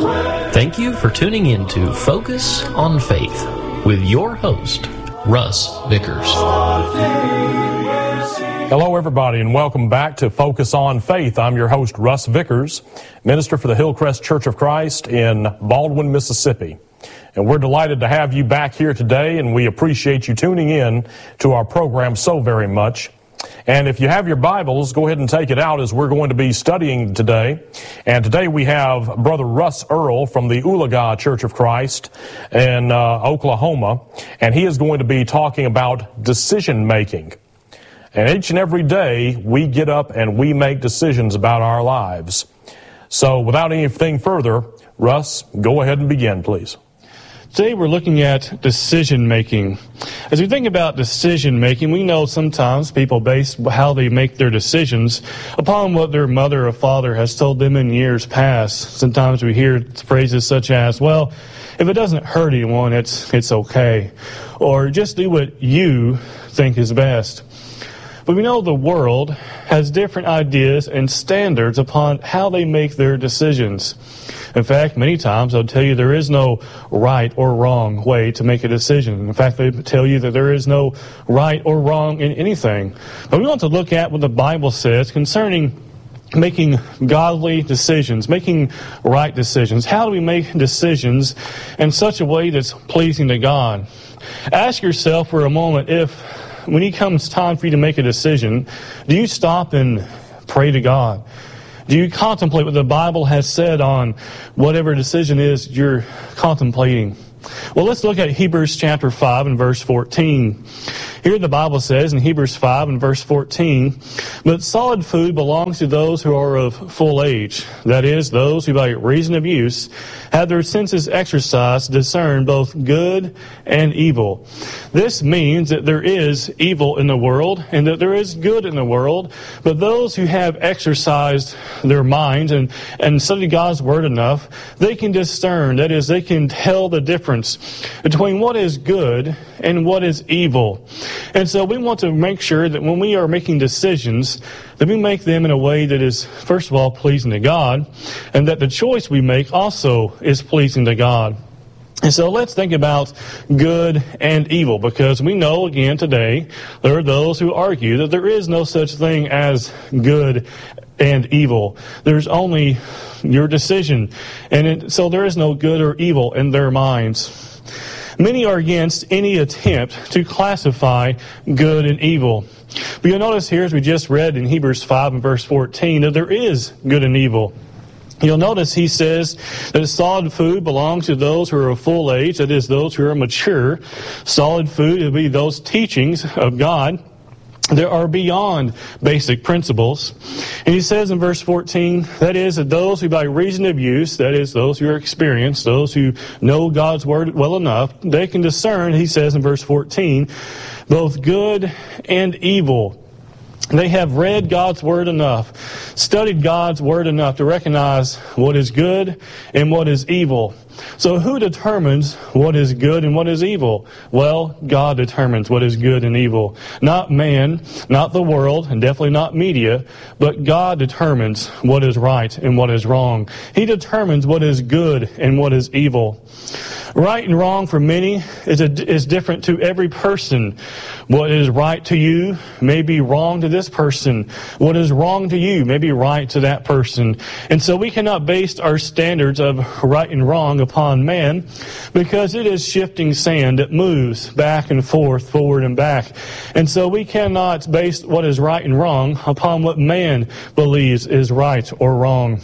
Thank you for tuning in to Focus on Faith with your host, Russ Vickers. Hello, everybody, and welcome back to Focus on Faith. I'm your host, Russ Vickers, minister for the Hillcrest Church of Christ in Baldwin, Mississippi. And we're delighted to have you back here today, and we appreciate you tuning in to our program so very much. And if you have your Bibles, go ahead and take it out as we're going to be studying today. And today we have Brother Russ Earl from the Oologah Church of Christ in Oklahoma. And he is going to be talking about decision making. And each and every day we get up and we make decisions about our lives. So without anything further, Russ, go ahead and begin, please. Today we're looking at decision making. As we think about decision making, we know sometimes people base how they make their decisions upon what their mother or father has told them in years past. Sometimes we hear phrases such as, well, if it doesn't hurt anyone, it's okay. Or just do what you think is best. But we know the world has different ideas and standards upon how they make their decisions. In fact, many times they'll tell you there is no right or wrong way to make a decision. In fact, they tell you that there is no right or wrong in anything. But we want to look at what the Bible says concerning making godly decisions, making right decisions. How do we make decisions in such a way that's pleasing to God? Ask yourself for a moment if, when it comes time for you to make a decision, do you stop and pray to God? Do you contemplate what the Bible has said on whatever decision is you're contemplating? Well, let's look at Hebrews chapter 5 and verse 14. Here the Bible says in Hebrews 5 and verse 14, "But solid food belongs to those who are of full age, that is, those who by reason of use have their senses exercised to discern both good and evil." This means that there is evil in the world and that there is good in the world, but those who have exercised their minds and studied God's Word enough, they can discern, that is, they can tell the difference between what is good and what is evil. And so we want to make sure that when we are making decisions, that we make them in a way that is, first of all, pleasing to God, and that the choice we make also is pleasing to God. And so let's think about good and evil, because we know, again, today, there are those who argue that there is no such thing as good and evil. There's only your decision. And so there is no good or evil in their minds. Many are against any attempt to classify good and evil. But you'll notice here, as we just read in Hebrews 5 and verse 14, that there is good and evil. You'll notice he says that solid food belongs to those who are of full age, that is, those who are mature. Solid food will be those teachings of God that are beyond basic principles. And he says in verse 14, that is, that those who by reason of use, that is, those who are experienced, those who know God's Word well enough, they can discern, he says in verse 14, both good and evil. They have read God's Word enough, studied God's Word enough to recognize what is good and what is evil. So who determines what is good and what is evil? Well, God determines what is good and evil. Not man, not the world, and definitely not media, but God determines what is right and what is wrong. He determines what is good and what is evil. Right and wrong for many is different to every person. What is right to you may be wrong to this person. What is wrong to you may be right to that person. And so we cannot base our standards of right and wrong upon man, because it is shifting sand that moves back and forth, forward and back. And so we cannot base what is right and wrong upon what man believes is right or wrong.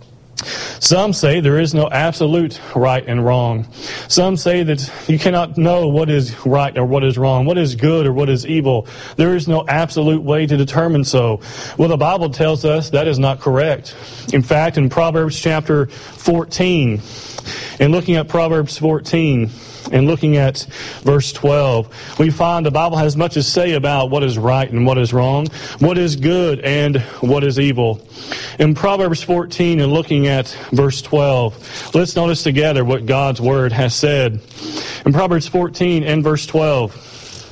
Some say there is no absolute right and wrong. Some say that you cannot know what is right or what is wrong, what is good or what is evil. There is no absolute way to determine so. Well, the Bible tells us that is not correct. In fact, in Proverbs chapter 14, and looking at Proverbs 14, and looking at verse 12, we find the Bible has much to say about what is right and what is wrong, what is good and what is evil. In Proverbs 14 and looking at verse 12, let's notice together what God's Word has said. In Proverbs 14 and verse 12,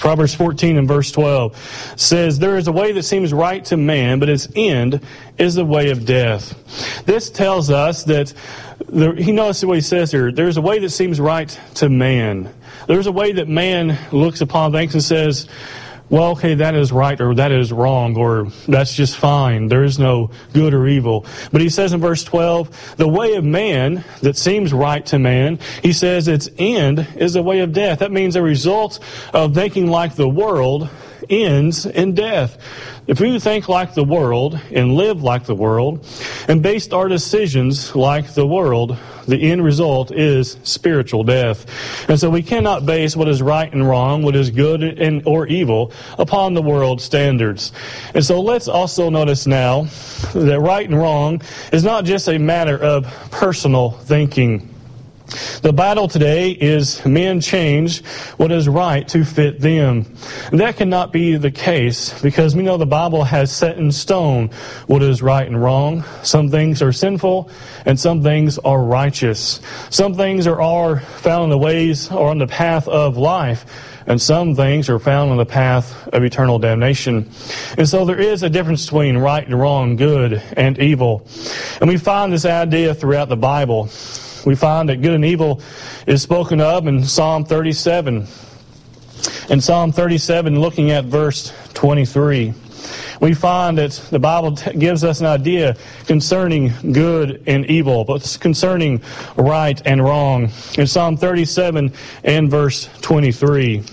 Proverbs 14 and verse 12 says, "There is a way that seems right to man, but its end is the way of death." This tells us that, notice what he says here, there's a way that seems right to man. There's a way that man looks upon things and says, well, okay, that is right or that is wrong or that's just fine. There is no good or evil. But he says in verse 12, the way of man that seems right to man, he says its end is the way of death. That means the result of thinking like the world ends in death. If we think like the world and live like the world and based our decisions like the world, the end result is spiritual death. And so we cannot base what is right and wrong, what is good and or evil, upon the world's standards. And so let's also notice now that right and wrong is not just a matter of personal thinking. The battle today is men change what is right to fit them. And that cannot be the case because we know the Bible has set in stone what is right and wrong. Some things are sinful and some things are righteous. Some things are found in the ways or on the path of life, and some things are found on the path of eternal damnation. And so there is a difference between right and wrong, good and evil. And we find this idea throughout the Bible. We find that good and evil is spoken of in Psalm 37. In Psalm 37, looking at verse 23, we find that the Bible gives us an idea concerning good and evil, but concerning right and wrong. In Psalm 37 and verse 23.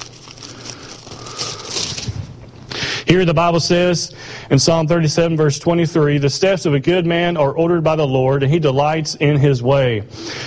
Here the Bible says in Psalm 37 verse 23, the steps of a good man are ordered by the Lord, and he delights in his way.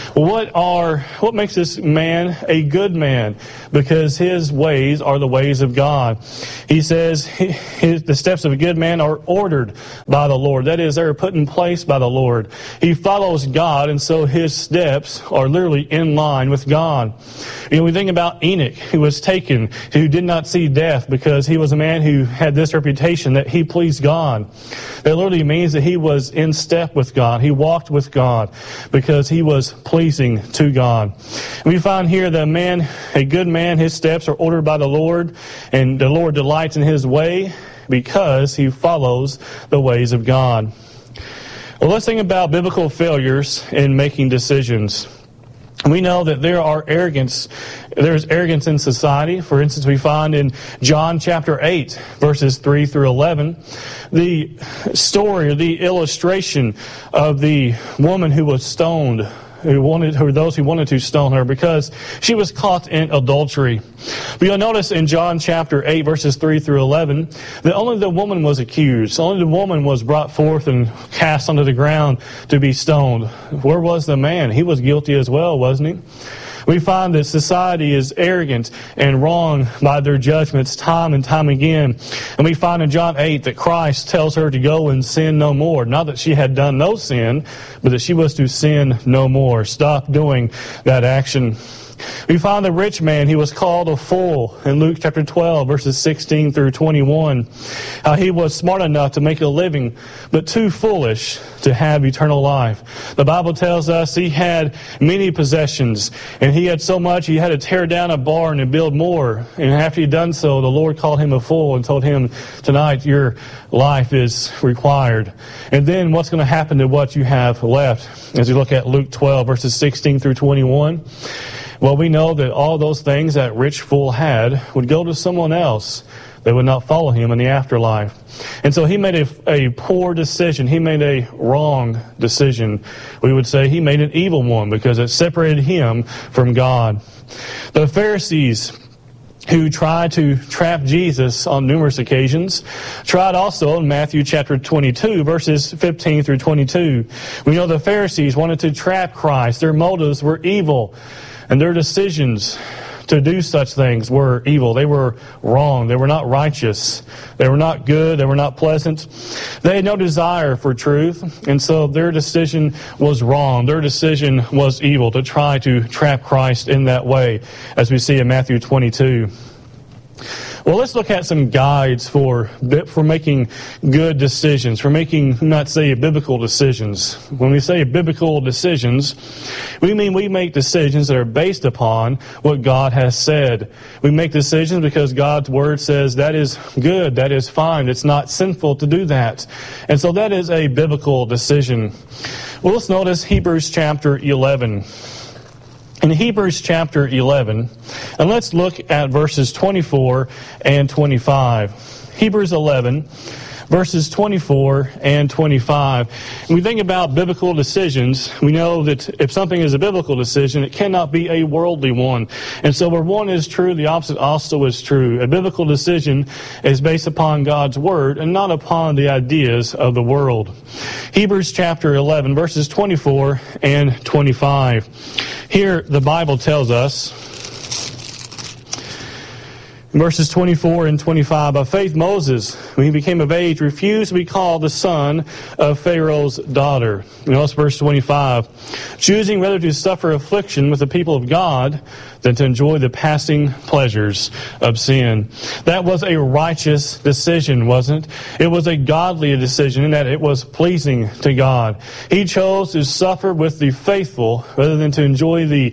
What makes this man a good man? Because his ways are the ways of God. He says the steps of a good man are ordered by the Lord. That is, they're put in place by the Lord. He follows God, and so his steps are literally in line with God. We think about Enoch, who was taken, who did not see death because he was a man who had this reputation that he pleased God. That literally means that he was in step with God. He walked with God because he was pleasing to God. And we find here that a good man, his steps are ordered by the Lord, and the Lord delights in his way because he follows the ways of God. Well, let's think about biblical failures in making decisions. We know that there's arrogance in society. For instance, we find in John chapter 8, verses 3 through 11, the story or the illustration of the woman who was stoned, those who wanted to stone her because she was caught in adultery. But you'll notice in John chapter 8, verses 3 through 11, that only the woman was accused. Only the woman was brought forth and cast onto the ground to be stoned. Where was the man? He was guilty as well, wasn't he? We find that society is arrogant and wrong by their judgments time and time again. And we find in John 8 that Christ tells her to go and sin no more. Not that she had done no sin, but that she was to sin no more. Stop doing that action. We find the rich man, he was called a fool in Luke chapter 12, verses 16 through 21. How he was smart enough to make a living, but too foolish to have eternal life. The Bible tells us he had many possessions, and he had so much he had to tear down a barn and build more. And after he'd done so, the Lord called him a fool and told him, tonight your life is required. And then what's going to happen to what you have left? As you look at Luke 12, verses 16 through 21, well, we know that all those things that rich fool had would go to someone else. They would not follow him in the afterlife. And so he made a poor decision. He made a wrong decision. We would say he made an evil one because it separated him from God. The Pharisees, who tried to trap Jesus on numerous occasions, tried also in Matthew chapter 22, verses 15 through 22. We know the Pharisees wanted to trap Christ. Their motives were evil. And their decisions to do such things were evil. They were wrong. They were not righteous. They were not good. They were not pleasant. They had no desire for truth. And so their decision was wrong. Their decision was evil to try to trap Christ in that way, as we see in Matthew 22. Well, let's look at some guides for making good decisions, for making, not say, biblical decisions. When we say biblical decisions, we mean we make decisions that are based upon what God has said. We make decisions because God's Word says that is good, that is fine, it's not sinful to do that. And so that is a biblical decision. Well, let's notice Hebrews chapter 11. In Hebrews chapter 11, and let's look at verses 24 and 25. Hebrews 11, verses 24 and 25. When we think about biblical decisions, we know that if something is a biblical decision, it cannot be a worldly one. And so where one is true, the opposite also is true. A biblical decision is based upon God's Word and not upon the ideas of the world. Hebrews chapter 11, verses 24 and 25. Here the Bible tells us, in verses 24 and 25, by faith Moses, when he became of age, refused to be called the son of Pharaoh's daughter. Notice verse 25, choosing rather to suffer affliction with the people of God than to enjoy the passing pleasures of sin. That was a righteous decision, wasn't it? It was a godly decision in that it was pleasing to God. He chose to suffer with the faithful rather than to enjoy the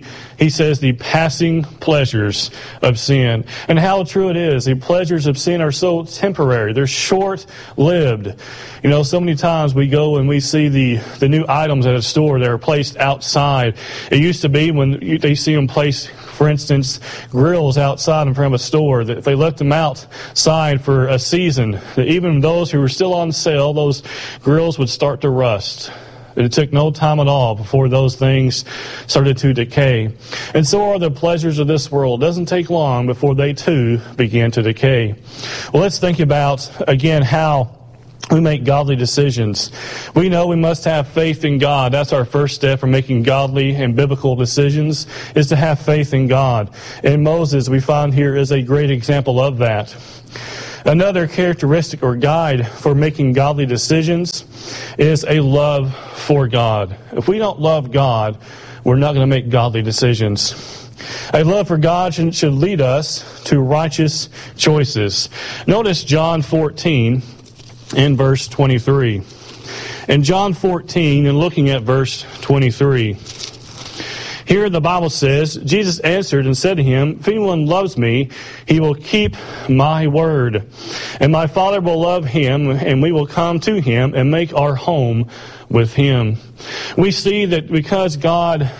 passing pleasures of sin. And how true it is. The pleasures of sin are so temporary. They're short-lived. You know, so many times we go and we see the new items at a store that are placed outside. It used to be when they see them placed, for instance, grills outside in front of a store, that if they left them outside for a season, that even those who were still on sale, those grills would start to rust. It took no time at all before those things started to decay. And so are the pleasures of this world. It doesn't take long before they too begin to decay. Well, let's think about, again, how we make godly decisions. We know we must have faith in God. That's our first step for making godly and biblical decisions, is to have faith in God. And Moses, we find here, is a great example of that. Another characteristic or guide for making godly decisions is a love for God. If we don't love God, we're not going to make godly decisions. A love for God should lead us to righteous choices. Notice John 14 in verse 23. In John 14, and looking at verse 23, here the Bible says, Jesus answered and said to him, if anyone loves me, he will keep my word. And my Father will love him, and we will come to him and make our home with him. We see that because God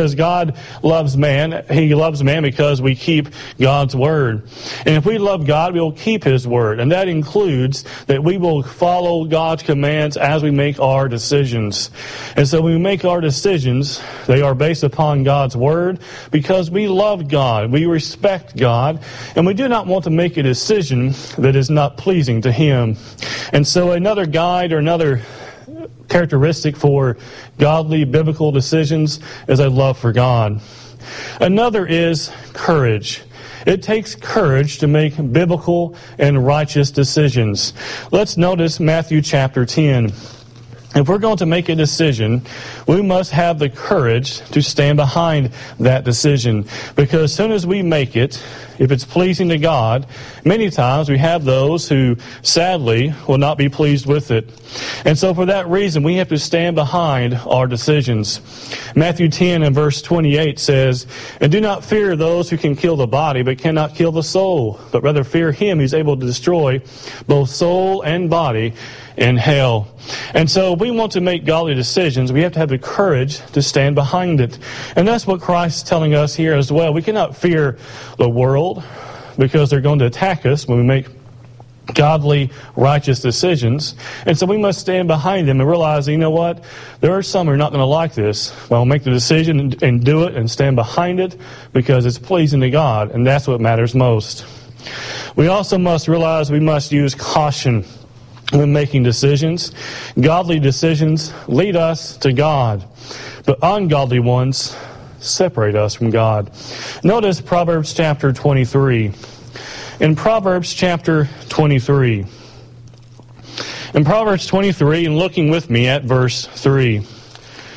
loves man, he loves man because we keep God's word. And if we love God, we will keep his word. And that includes that we will follow God's commands as we make our decisions. And so when we make our decisions, they are based upon God's word because we love God, we respect God, and we do not want to make a decision that is not pleasing to him. And so another guide or another characteristic for godly biblical decisions is a love for God. Another is courage. It takes courage to make biblical and righteous decisions. Let's notice Matthew chapter 10. If we're going to make a decision, we must have the courage to stand behind that decision. Because as soon as we make it, if it's pleasing to God, many times we have those who sadly will not be pleased with it. And so for that reason, we have to stand behind our decisions. Matthew 10 and verse 28 says, and do not fear those who can kill the body, but cannot kill the soul, but rather fear him who's able to destroy both soul and body in hell. And so we want to make godly decisions. We have to have the courage to stand behind it. And that's what Christ is telling us here as well. We cannot fear the world because they're going to attack us when we make godly, righteous decisions. And so we must stand behind them and realize, you know what? There are some who are not going to like this. Well, make the decision and do it and stand behind it because it's pleasing to God. And that's what matters most. We also must realize we must use caution when making decisions. Godly decisions lead us to God, but ungodly ones separate us from God. Notice Proverbs chapter 23. In Proverbs chapter 23. In Proverbs 23, and looking with me at verse 3.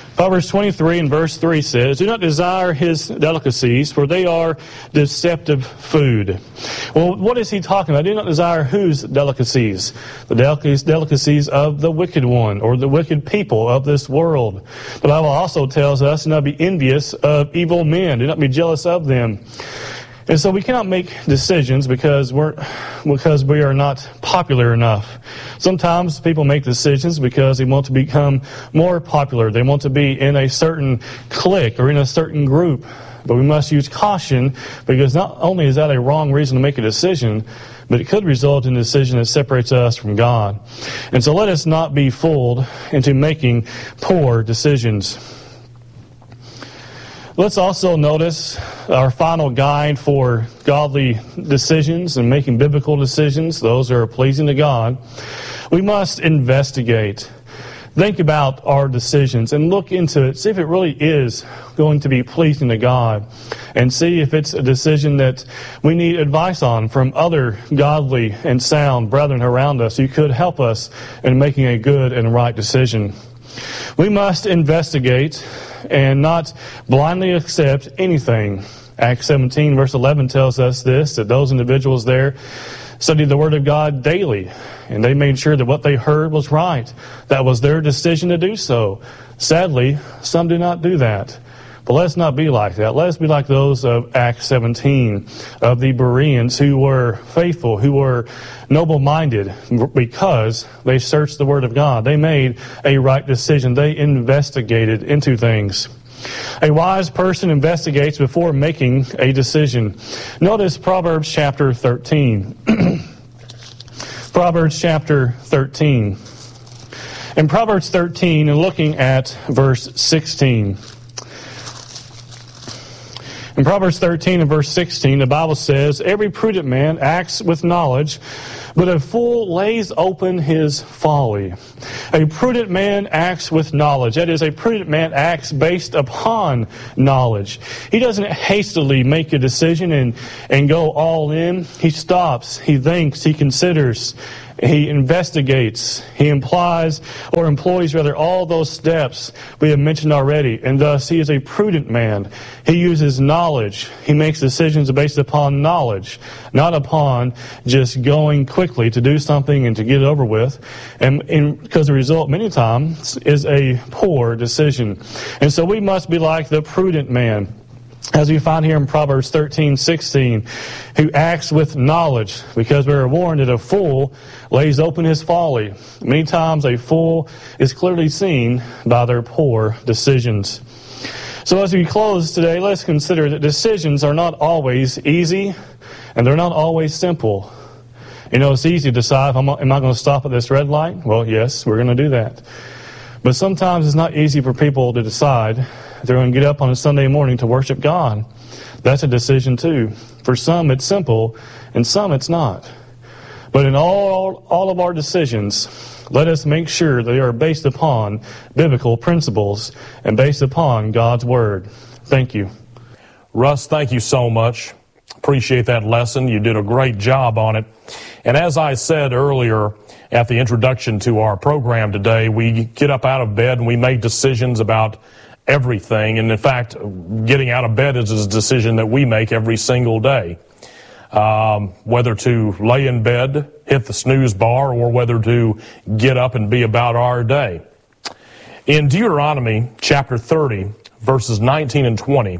Proverbs 23 and verse 3 says, "Do not desire his delicacies, for they are deceptive food." Well, what is he talking about? Do not desire whose delicacies? The delicacies of the wicked one, or the wicked people of this world. The Bible also tells us, "Do not be envious of evil men. Do not be jealous of them." And so we cannot make decisions because we are not popular enough. Sometimes people make decisions because they want to become more popular. They want to be in a certain clique or in a certain group. But we must use caution, because not only is that a wrong reason to make a decision, but it could result in a decision that separates us from God. And so let us not be fooled into making poor decisions. Let's also notice our final guide for godly decisions and making biblical decisions, those that are pleasing to God. We must investigate. Think about our decisions and look into it. See if it really is going to be pleasing to God. And see if it's a decision that we need advice on from other godly and sound brethren around us who could help us in making a good and right decision. We must investigate and not blindly accept anything. Acts 17 verse 11 tells us this, that those individuals there studied the Word of God daily, and they made sure that what they heard was right. That was their decision to do so. Sadly, some do not do that. But let's not be like that. Let's be like those of Acts 17, of the Bereans, who were faithful, who were noble-minded, because they searched the Word of God. They made a right decision. They investigated into things. A wise person investigates before making a decision. Notice Proverbs chapter 13. Proverbs chapter 13. In Proverbs 13, and looking at verse 16. In Proverbs 13 and verse 16, the Bible says, "Every prudent man acts with knowledge, but a fool lays open his folly." A prudent man acts with knowledge. That is, a prudent man acts based upon knowledge. He doesn't hastily make a decision and go all in. He stops, he thinks, he considers, he investigates, he employs all those steps we have mentioned already, and thus he is a prudent man. He uses knowledge. He makes decisions based upon knowledge, not upon just going quickly to do something and to get it over with, and because the result many times is a poor decision. And so we must be like the prudent man, as we find here in Proverbs 13:16, who acts with knowledge, because we are warned that a fool lays open his folly. Many times a fool is clearly seen by their poor decisions. So as we close today, let's consider that decisions are not always easy, and they're not always simple. You know, it's easy to decide, am I going to stop at this red light? Well, yes, we're going to do that. But sometimes it's not easy for people to decide they're going to get up on a Sunday morning to worship God. That's a decision too. For some it's simple, and some it's not. But in all of our decisions, let us make sure they are based upon biblical principles and based upon God's Word. Thank you. Russ, thank you so much. Appreciate that lesson. You did a great job on it. And as I said earlier at the introduction to our program today, we get up out of bed and we make decisions about everything. And in fact, getting out of bed is a decision that we make every single day. Whether to lay in bed, hit the snooze bar, or whether to get up and be about our day. In Deuteronomy chapter 30, verses 19 and 20,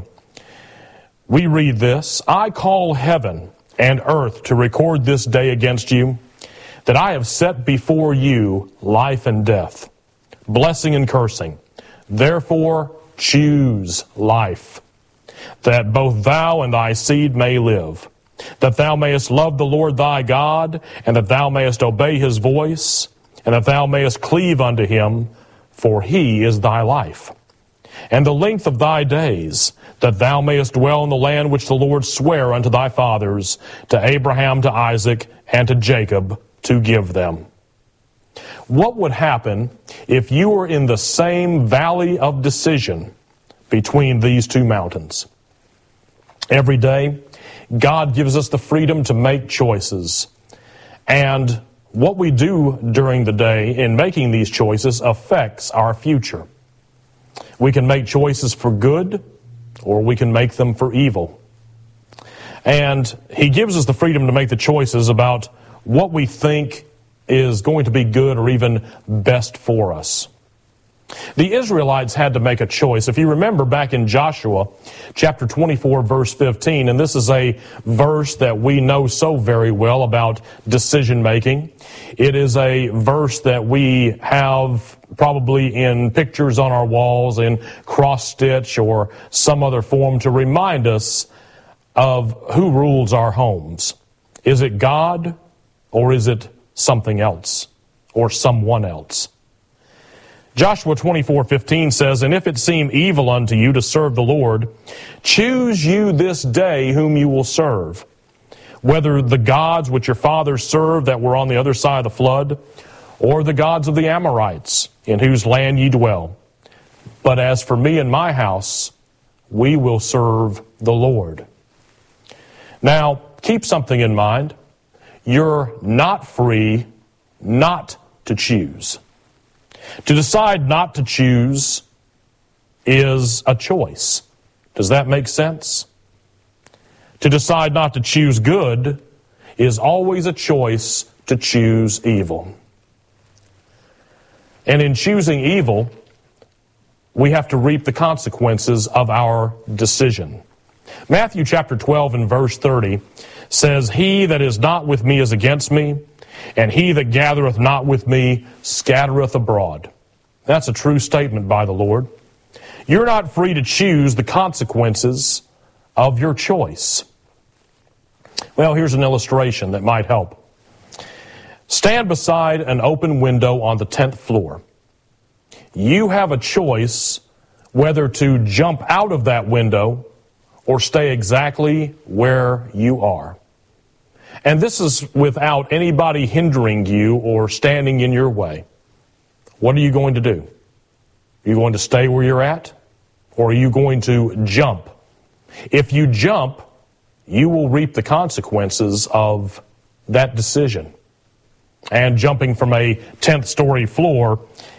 we read this, "I call heaven and earth to record this day against you, that I have set before you life and death, blessing and cursing. Therefore choose life, that both thou and thy seed may live, that thou mayest love the Lord thy God, and that thou mayest obey his voice, and that thou mayest cleave unto him, for he is thy life, and the length of thy days, that thou mayest dwell in the land which the Lord sware unto thy fathers, to Abraham, to Isaac, and to Jacob, to give them." What would happen if you were in the same valley of decision between these two mountains? Every day, God gives us the freedom to make choices. And what we do during the day in making these choices affects our future. We can make choices for good, or we can make them for evil. And he gives us the freedom to make the choices about what we think is going to be good or even best for us. The Israelites had to make a choice. If you remember back in Joshua chapter 24, verse 15, and this is a verse that we know so very well about decision making. It is a verse that we have probably in pictures on our walls, in cross-stitch or some other form to remind us of who rules our homes. Is it God, or is it something else or someone else? Joshua 24:15 says, "And if it seem evil unto you to serve the Lord, choose you this day whom you will serve, whether the gods which your fathers served that were on the other side of the flood, or the gods of the Amorites, in whose land ye dwell. But as for me and my house, we will serve the Lord." Now, keep something in mind. You're not free not to choose. To decide not to choose is a choice. Does that make sense? To decide not to choose good is always a choice to choose evil. And in choosing evil, we have to reap the consequences of our decision. Matthew chapter 12 and verse 30 says, "He that is not with me is against me, and he that gathereth not with me scattereth abroad." That's a true statement by the Lord. You're not free to choose the consequences of your choice. Well, here's an illustration that might help. Stand beside an open window on the 10th floor. You have a choice whether to jump out of that window or stay exactly where you are. And this is without anybody hindering you or standing in your way. What are you going to do? Are you going to stay where you're at? Or are you going to jump? If you jump, you will reap the consequences of that decision. And jumping from a 10th story floor